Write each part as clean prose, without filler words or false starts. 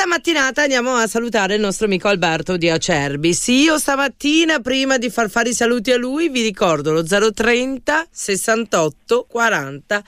questa mattinata andiamo a salutare il nostro amico Alberto di Acerbis. Io stamattina, prima di far fare i saluti a lui, vi ricordo lo 030 68 40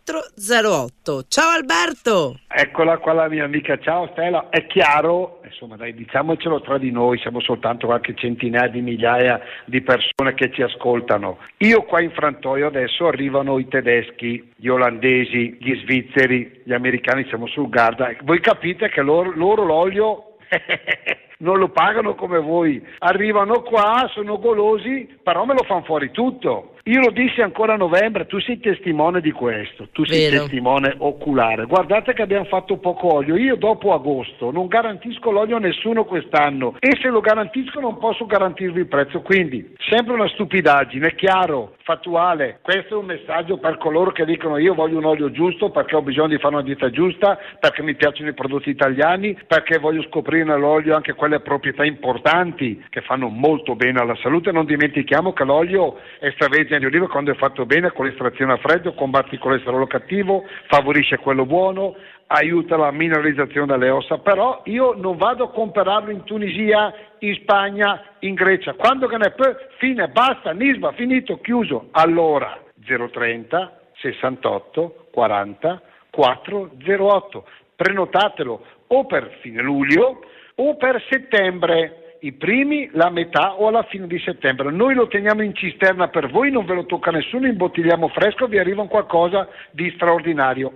408. Ciao Alberto! Eccola qua la mia amica, ciao Stella. È chiaro, insomma dai, diciamocelo tra di noi, siamo soltanto qualche centinaia di migliaia di persone che ci ascoltano. Io qua in frantoio adesso arrivano i tedeschi, gli olandesi, gli svizzeri, gli americani, siamo sul Garda. Voi capite che loro l'olio non lo pagano come voi, arrivano qua, sono golosi, però me lo fanno fuori tutto. Io lo dissi ancora a novembre, tu sei testimone di questo, tu sei testimone oculare. Guardate che abbiamo fatto poco olio, io dopo agosto non garantisco l'olio a nessuno quest'anno e se lo garantisco non posso garantirvi il prezzo, quindi sempre una stupidaggine, chiaro, fattuale. Questo è un messaggio per coloro che dicono io voglio un olio giusto perché ho bisogno di fare una dieta giusta, perché mi piacciono i prodotti italiani, perché voglio scoprire nell'olio anche quelle proprietà importanti che fanno molto bene alla salute. Non dimentichiamo che l'olio extravergine di oliva, quando è fatto bene con l'estrazione a freddo, combatte il colesterolo cattivo, favorisce quello buono, aiuta la mineralizzazione delle ossa. Però io non vado a comprarlo in Tunisia, in Spagna, in Grecia. Quando che ne può, fine, basta, nisba, finito, chiuso. Allora 030 68 40 408, prenotatelo o per fine luglio o per settembre, i primi, la metà o alla fine di settembre. Noi lo teniamo in cisterna per voi, non ve lo tocca nessuno, imbottigliamo fresco, vi arriva un qualcosa di straordinario,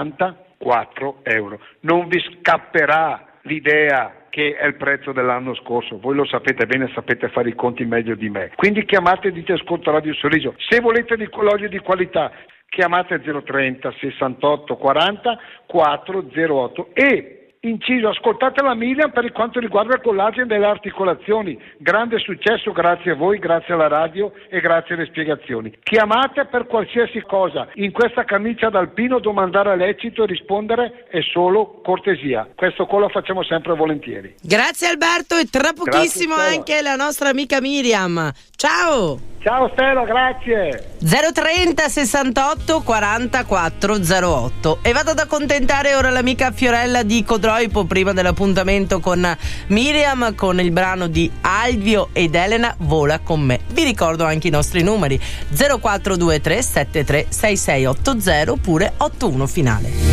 84 euro. Non vi scapperà l'idea che è il prezzo dell'anno scorso, voi lo sapete bene, sapete fare i conti meglio di me. Quindi chiamate e dite ascolta Radio Sorriso, se volete di l'olio di qualità chiamate 030 68 40 408 e inciso, ascoltate la Miriam per quanto riguarda il collagene delle articolazioni, grande successo grazie a voi, grazie alla radio e grazie alle spiegazioni. Chiamate per qualsiasi cosa, in questa camicia d'alpino domandare lecito e rispondere è solo cortesia, questo qua lo facciamo sempre volentieri. Grazie Alberto e tra pochissimo anche la nostra amica Miriam. Ciao! Ciao Stella, grazie. 030 68 40 408 e vado ad accontentare ora l'amica Fiorella di Codroipo prima dell'appuntamento con Miriam con il brano di Alvio ed Elena Vola con me. Vi ricordo anche i nostri numeri 0423 73 6680 oppure 81 finale.